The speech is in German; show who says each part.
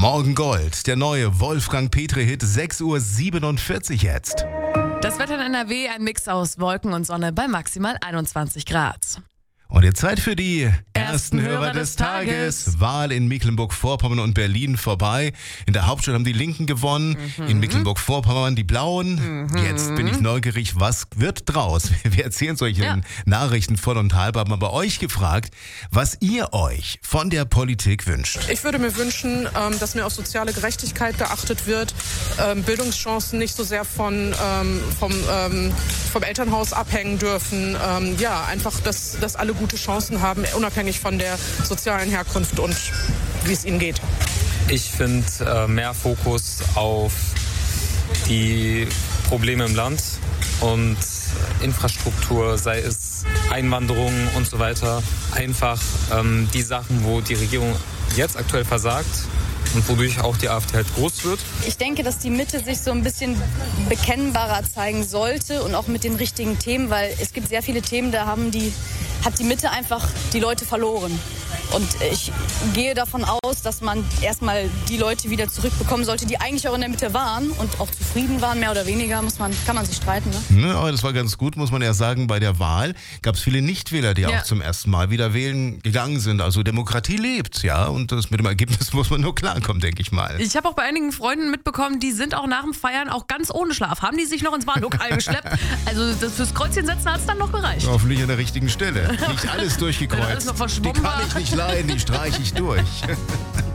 Speaker 1: Morgen Gold, der neue Wolfgang Petri-Hit, 6:47 Uhr jetzt.
Speaker 2: Das Wetter in NRW, ein Mix aus Wolken und Sonne bei maximal 21 Grad.
Speaker 1: Und jetzt Zeit für die ersten
Speaker 2: Hörer
Speaker 1: Hörer
Speaker 2: des
Speaker 1: des Tages.
Speaker 2: Tages.
Speaker 1: Wahl in Mecklenburg-Vorpommern und Berlin vorbei. In der Hauptstadt haben die Linken gewonnen, in Mecklenburg-Vorpommern die Blauen. Jetzt bin ich neugierig, was wird draus? Wir erzählen es euch in den Nachrichten voll und halb, haben bei euch gefragt, was ihr euch von der Politik wünscht.
Speaker 3: Ich würde mir wünschen, dass mehr auf soziale Gerechtigkeit geachtet wird, Bildungschancen nicht so sehr vom Elternhaus abhängen dürfen. Einfach, dass alle gute Chancen haben, unabhängig von der sozialen Herkunft und wie es ihnen geht.
Speaker 4: Ich finde mehr Fokus auf die Probleme im Land und Infrastruktur, sei es Einwanderung und so weiter. Einfach die Sachen, wo die Regierung jetzt aktuell versagt und wodurch auch die AfD halt groß wird.
Speaker 5: Ich denke, dass die Mitte sich so ein bisschen bekennbarer zeigen sollte und auch mit den richtigen Themen, weil es gibt sehr viele Themen, da hat die Mitte einfach die Leute verloren. Und ich gehe davon aus, dass man erstmal die Leute wieder zurückbekommen sollte, die eigentlich auch in der Mitte waren und auch zufrieden waren, mehr oder weniger, kann man sich streiten. Ne?
Speaker 1: Ja, aber das war ganz gut, muss man ja sagen. Bei der Wahl gab es viele Nichtwähler, die auch zum ersten Mal wieder wählen gegangen sind. Also Demokratie lebt, ja. Und das mit dem Ergebnis muss man nur klarkommen, denke ich mal.
Speaker 2: Ich habe auch bei einigen Freunden mitbekommen, die sind auch nach dem Feiern auch ganz ohne Schlaf. Haben die sich noch ins Wahllokal geschleppt? Also fürs Kreuzchen setzen hat es dann noch gereicht.
Speaker 1: Hoffentlich an der richtigen Stelle. Nicht alles durchgekreuzt.
Speaker 2: Alles noch
Speaker 1: Die
Speaker 2: verschwommen
Speaker 1: kann ich nicht leiden, die streiche ich durch.